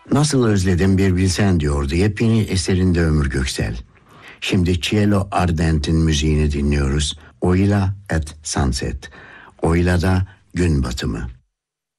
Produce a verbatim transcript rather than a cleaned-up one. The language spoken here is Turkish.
Nasıl özledim bir bilsen diyordu yepyeni eserinde Ömür Göksel. Şimdi Cielo Ardent'in müziğini dinliyoruz. Oila at Sunset. Oila'da gün batımı.